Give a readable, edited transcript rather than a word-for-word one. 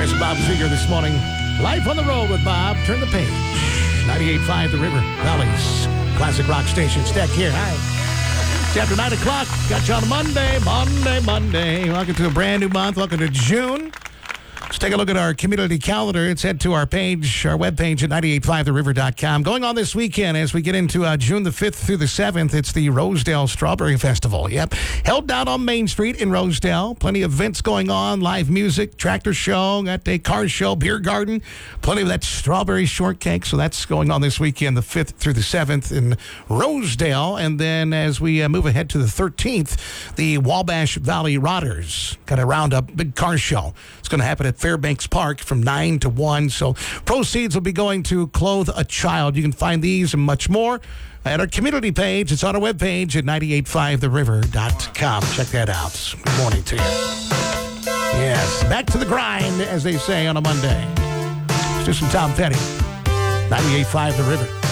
Chris and Bob Seger this morning. Life on the road with Bob. Turn the page. 98.5 The River Valley's classic rock station. Stack here. Hi. It's after 9 o'clock. Got you on a Monday. Welcome to a brand new month. Welcome to June. Let's take a look at our community calendar. Let's head to our page, our webpage at 985theriver.com. Going on this weekend as we get into June the 5th through the 7th, it's the Rosedale Strawberry Festival. Yep. Held down on Main Street in Rosedale. Plenty of events going on, live music, tractor show, got a car show, beer garden, plenty of that strawberry shortcake. So that's going on this weekend, the 5th through the 7th in Rosedale. And then as we move ahead to the 13th, the Wabash Valley Rotters got a roundup, big car show. It's going to happen at Fairbanks Park from 9 to 1. So proceeds will be going to Clothe a Child. You can find these and much more at our community page. It's on our webpage at 985theriver.com. Check that out. Good morning to you. Yes, back to the grind, as they say on a Monday. Let's do some Tom Petty. 98.5 The River.